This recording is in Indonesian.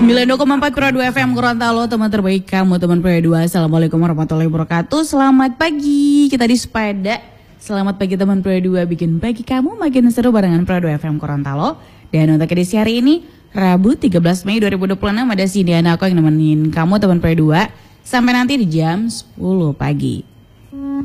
92,4 Pro 2 FM Gorontalo, teman terbaik kamu, teman Pro 2. Assalamualaikum warahmatullahi wabarakatuh. Selamat pagi, kita di sepeda. Selamat pagi teman Pro 2, bikin pagi kamu makin seru barengan Pro 2 FM Gorontalo. Dan untuk edisi hari ini, Rabu 13 Mei 2026, ada Sindiana aku yang nemenin kamu teman Pro 2 sampai nanti di jam 10 pagi.